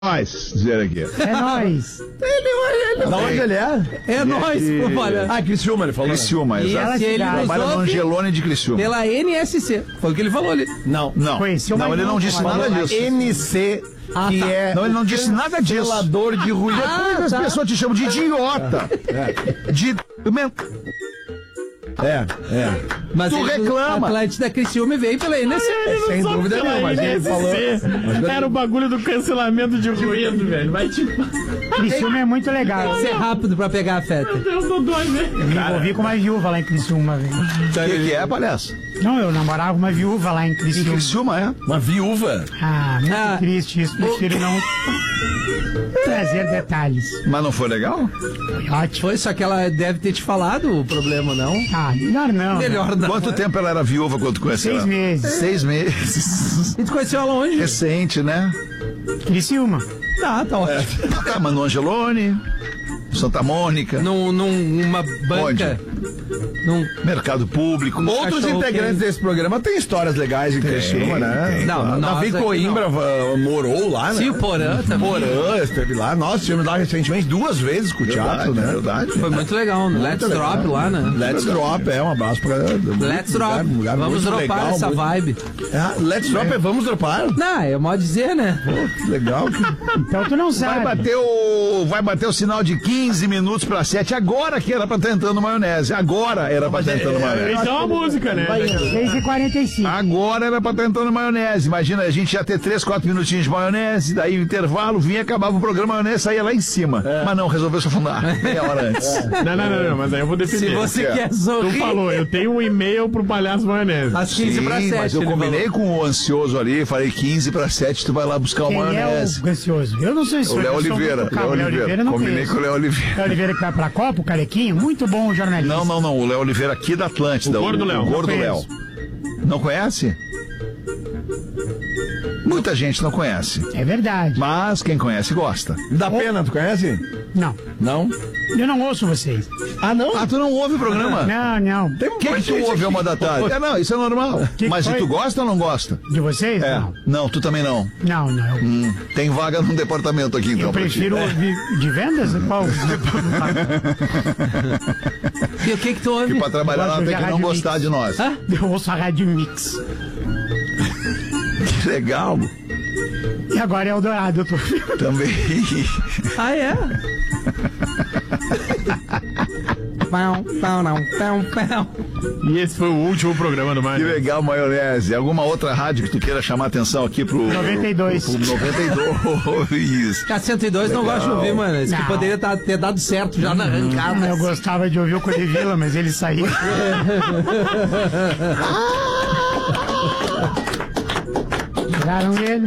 Nós, dizer aqui. É nóis. Da onde ele é? É nóis, pô, olha. Ah, Criciúma, ele falou. Criciúma, E exato. assim, ele Trabalha nos no ouve Angelone de Criciúma. pela NSC. Foi o que ele falou ali. Não. Não, Conheceu, não, mas ele não não disse falou nada nada. disso. NC, que tá. é... Não, ele não disse nada disso. Cancelador de ruído. Depois as tá. pessoas te chamam de idiota. De... Mas Tu ele, reclama. O Atlântida Criciúma veio pela NSC. Sem dúvida nenhuma, mas ele falou... Era o bagulho do cancelamento de ruído, velho. Vai te... Criciúma é muito legal. Ser rápido pra pegar a feta. Deus do dois, velho. Eu me envolvi com uma viúva lá em Criciúma, velho. O que é, palhaço? Não, eu namorava uma viúva lá em Em Criciúma. Criciúma, é? Uma viúva. Ah, muito Ah. triste isso. Prefiro não trazer detalhes. Mas não foi legal? Foi ótimo. Foi, só que ela deve ter te falado o problema, não? Ah, melhor não. Melhor não. Quanto tempo ela era viúva quando tu conheceu 6 ela? meses. 6 meses. E tu conheceu ela onde? Recente, né? Criciúma. Tá ótimo. Tá, mas no Angelone, Santa Mônica, Numa banca. Num... Mercado Público. Outros cachorro integrantes quente. desse programa têm histórias legais em Criciúma, né? Não, Davi nós aqui Coimbra morou lá, né? Sim, o Porã também. Porã esteve lá. Nós estivemos lá recentemente 2 vezes com o teatro, né? Verdade. Foi muito legal. Let's legal. Drop lá, né? Let's Drop, um abraço pra... Let's Drop. Vamos dropar essa vibe. Let's Drop é vamos dropar? Não, é modo dizer, né? Que legal. Então tu não sabe. Vai bater o sinal de 15 minutos para 7. Agora que era pra estar entrando maionese. Agora era pra estar entrando maionese. Então a música, né? 6h45. Agora era pra estar entrando maionese. Imagina, a gente já ter 3, 4 minutinhos de maionese, daí o intervalo, vinha, acabava o programa, a maionese saía lá em cima. Mas não, resolveu se afundar meia hora antes. Não, mas aí eu vou defender. Se você É. quer Tu sorrir, falou, eu tenho um e-mail pro Palhaço Maionese. às 15 pra 7. mas eu ele combinei falou. com o ansioso ali, falei 15 para 7, tu vai lá buscar o Quem é maionese. o ansioso? Eu não sou O ansioso. Léo eu sou Oliveira. muito calmo. Léo Oliveira eu não Combinei conheço. com o Léo Oliveira. Léo Oliveira que vai pra Copa, o carequinho, muito bom jornalista. Não, o Léo Oliveira aqui da Atlântida. O Gordo Léo. O Gordo Não Léo. Não conhece? Muita gente não conhece. É verdade. Mas quem conhece gosta. Da Pena, tu conhece? Não, Não? eu não ouço vocês. Ah, não? Ah, tu não ouve o programa? Não. O que tu ouve uma da tarde? Não, isso é normal. Que Mas foi? tu gosta ou não gosta? De vocês? É. Não. Não, tu também não. Não. Tem vaga num departamento aqui, então. Eu pra ti. prefiro ouvir de vendas? Qual? E o que tu ouve? Que pra trabalhar lá Gosto de tem que não Rádio gostar Mix. de nós. Hã? Eu ouço a Rádio Mix. Que legal. E agora é Eldorado. Eu tô... Também. Ah, é? Pão. E esse foi o último programa do Que Maionese. legal, maionese. Alguma outra rádio que tu queira chamar atenção aqui pro... 92. Pro 92. A 102 não gosta de ouvir, mano. Isso que Não. poderia ter dado certo já na arrancada. Eu gostava de ouvir o Codevila, mas ele saiu. Tiraram ele.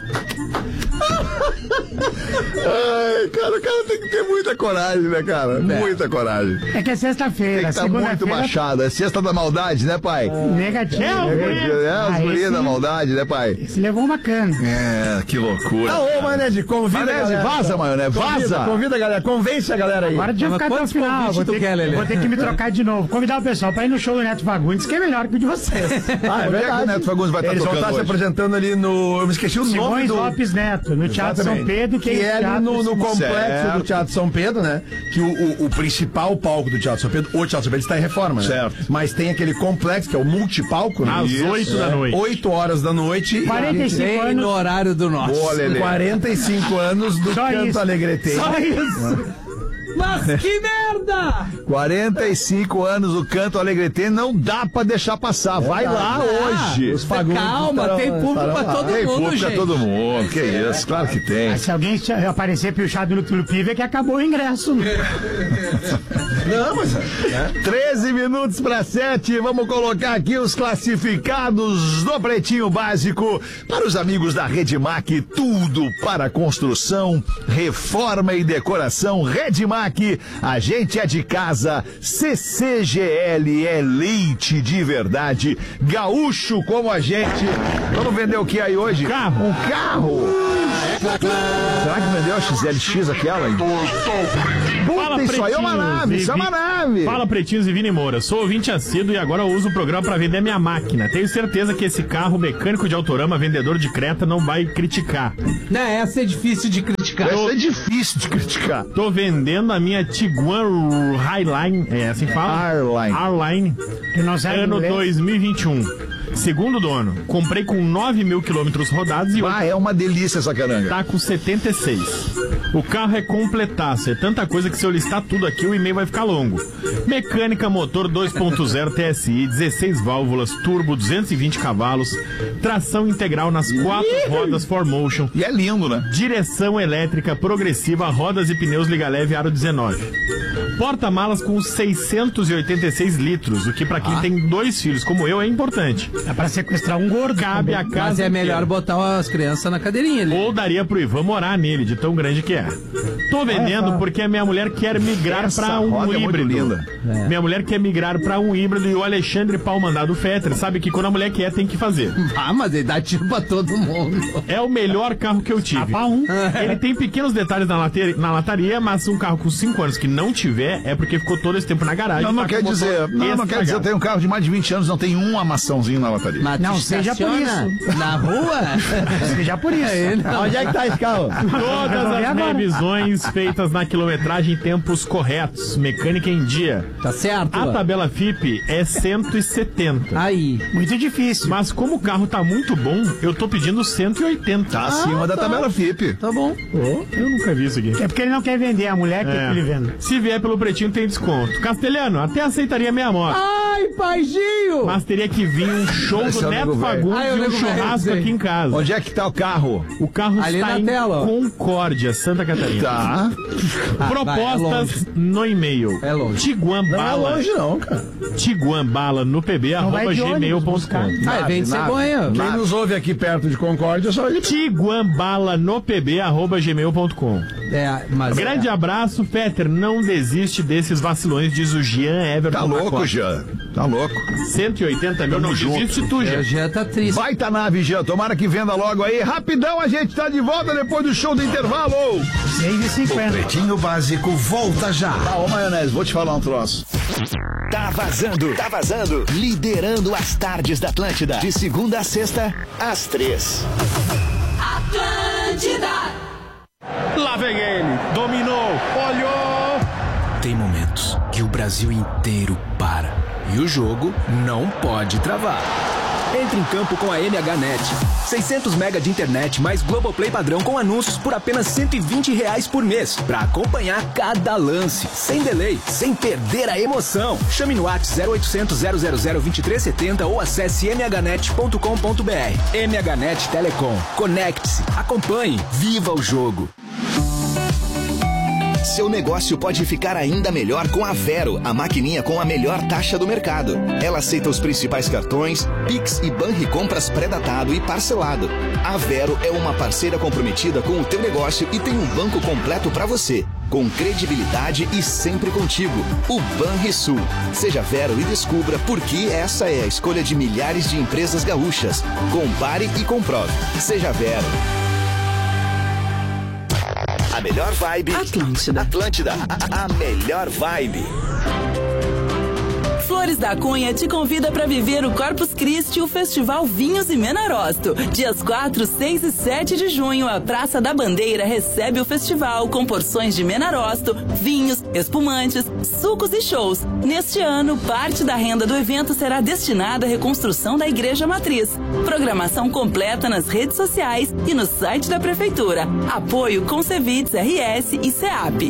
Ai, cara, o cara tem que ter muita coragem, né, cara? Muita coragem. É que é Tem sexta-feira. que estar muito Segunda-feira, machado. É cesta da maldade, né, pai? negativo. As gurias da maldade, né, pai? Esse levou uma cana. É, que loucura. Ah, ô, Maionese, convida a Maionese, galera. vaza, maionese, vaza! Convida a galera, convence a galera aí. Agora deixa eu Mas ficar até o quantos final. convites tu quer, Lelê? Vou ter que me trocar de novo. Convidar o pessoal pra ir no show do Neto Fagundes, que é melhor que o de vocês. Ah, é Onde é que verdade. o Neto Fagundes vai estar Eles vão tocando estar se hoje? apresentando ali no... Eu me esqueci o nome Simões do... Lopes Neto, no Teatro São Exatamente. Pedro. Que é ali Teatro no Simões. complexo Certo. do Teatro São Pedro, né? Que o principal palco do Teatro São Pedro, o Teatro São Pedro está em reforma, né? Certo. Mas tem aquele complexo, que é o multipalco, né? Às 8 da noite. 8 horas da noite. 45 Bem anos. no horário do nosso. Boa, Lelê. 45 anos do Só Canto isso. Alegrete. Só isso. Mas que merda! 45 anos o Canto Alegrete, não dá pra deixar passar. Vai lá hoje. Os Fagundes Calma, estarão- tem público estarão pra lá. todo Tem mundo, público pra gente. todo mundo. Que isso, claro que tem. Mas se alguém aparecer pichado no Turupiva, é que acabou o ingresso. Não, mas... 13 minutos para 7, vamos colocar aqui os classificados do Pretinho Básico para os amigos da Redmac, tudo para construção, reforma e decoração. Redmac, a gente é de casa, CCGL é leite de verdade, gaúcho como a gente. Vamos vender o que aí hoje? Carro. Um carro. Será que vendeu a XLX aquela? Fala, Puta, isso aí é uma pretinhos nave, e isso é uma nave. Fala, Pretinhos e Vini Moura. Sou ouvinte assíduo e agora uso o programa pra vender minha máquina. Tenho certeza que esse carro mecânico de Autorama, vendedor de Creta, não vai criticar. Não, essa é difícil de criticar. Essa é difícil de criticar. Tô vendendo a minha Tiguan Highline, é assim que fala? Arline, Que não sabe ano inglês. 2021. Segundo dono, comprei com 9.000 quilômetros rodados e Ah, é uma delícia essa caranga. tá com 76. O carro é completaço, é tanta coisa que se eu listar tudo aqui o e-mail vai ficar longo. Mecânica, motor 2.0 TSI, 16 válvulas, turbo, 220 cavalos, tração integral nas 4 rodas 4Motion, E é lindo, né? direção elétrica progressiva, rodas e pneus liga leve aro 19. Porta-malas com 686 litros, o que pra quem tem 2 filhos como eu é importante. É pra sequestrar um gordo. Cabe a também. casa Mas é melhor inteira. botar as crianças na cadeirinha ali. Ou daria pro Ivan morar nele, de tão grande que é. Tô vendendo porque a minha mulher quer migrar Essa pra um roda é muito híbrido. linda. Minha mulher quer migrar pra um híbrido e o Alexandre Palmandado Fetter sabe que quando a mulher quer, tem que fazer. Ah, mas ele dá tiro pra todo mundo. É o melhor carro que eu tive. Tapa um. Ele tem pequenos detalhes na lataria, mas um carro com 5 anos que não tiver é porque ficou todo esse tempo na garagem. Não, não tá quer com o dizer, motor não quer dizer, estragado. tem um carro de mais de 20 anos, não tem uma maçãozinho na lataria. Mas Não tu seja por estaciona Na rua? Seja por isso. Onde é que tá esse carro? Todas Resolvi as agora. revisões feitas na quilometragem em tempos corretos, mecânica em dia. Tá certo? A tabela FIP é 170. Aí. Muito difícil. Mas como o carro tá muito bom, eu tô pedindo 180. Tá acima da tabela FIP. Tá bom. Eu nunca vi isso aqui. É porque ele não quer vender, a mulher quer que ele venda. Se vier pelo Pretinho tem desconto. Castelhano, até aceitaria meia moto. Ai, paizinho! Mas teria que vir um show Esse do é o Neto nego velho. Fagundes Ah, eu e um nego velho, churrasco sei. aqui em casa. Onde é que tá o carro? O carro Ali está na em tela, ó. Concórdia, Santa Catarina. Tá. Propostas no e-mail. É longe. Tiguan Não é Bala. longe, não, cara. Tiguan Bala no pb vai de ônibus buscar. @gmail.com. Ah, vem de cegonha. Quem nos ouve aqui perto de Concórdia, só ele. Tiguan Bala no pb@gmail.com. É, mas. Grande abraço, Fetter. Não desiste desses vacilões, diz o Jean Everton. Tá louco, Macota. Jean. Tá louco. 180 mil, não junto. desiste tu, Jean. Já tá triste. Baita nave, Jean. Tomara que venda logo aí. Rapidão, a gente tá de volta depois do show do intervalo. 6,50. Pretinho Básico volta já. Tá, ô maionese, vou te falar um troço. Tá vazando. Liderando as tardes da Atlântida. De segunda a sexta, às 3. Lá vem ele. Dominou. Olhou. Tem momentos que o Brasil inteiro para e o jogo não pode travar. Entre em campo com a MHNet. 600 mega de internet mais Globoplay padrão com anúncios por apenas R$120 por mês. Pra acompanhar cada lance, sem delay, sem perder a emoção. Chame no WhatsApp 0800 000 2370 ou acesse mhnet.com.br. MHNet Telecom. Conecte-se, acompanhe, viva o jogo. Seu negócio pode ficar ainda melhor com a Vero, a maquininha com a melhor taxa do mercado. Ela aceita os principais cartões, Pix e Banricompras pré-datado e parcelado. A Vero é uma parceira comprometida com o teu negócio e tem um banco completo para você, com credibilidade e sempre contigo. O Banrisul. Seja Vero e descubra por que essa é a escolha de milhares de empresas gaúchas. Compare e comprove. Seja Vero. A melhor vibe. Atlântida. A melhor vibe. Flores da Cunha te convida para viver o Corpus Christi, o Festival Vinhos e Menarosto. Dias 4, 6 e 7 de junho, a Praça da Bandeira recebe o festival com porções de Menarosto, vinhos, espumantes, sucos e shows. Neste ano, parte da renda do evento será destinada à reconstrução da Igreja Matriz. Programação completa nas redes sociais e no site da Prefeitura. Apoio Concevits RS e SEAP.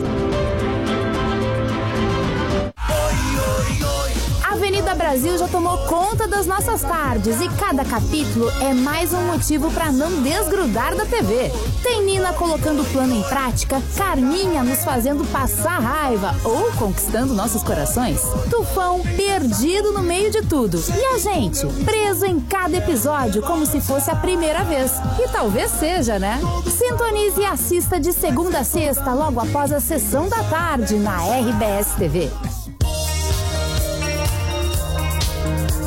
Avenida Brasil já tomou conta das nossas tardes e cada capítulo é mais um motivo para não desgrudar da TV. Tem Nina colocando o plano em prática, Carminha nos fazendo passar raiva ou conquistando nossos corações, Tufão perdido no meio de tudo e a gente preso em cada episódio como se fosse a primeira vez. E talvez seja, né? Sintonize e assista de segunda a sexta logo após a sessão da tarde na RBS TV.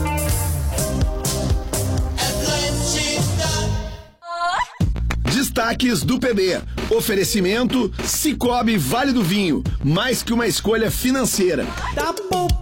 Destaque destaques do PB. Oferecimento Cicobi Vale do Vinho, mais que uma escolha financeira. Tá bom.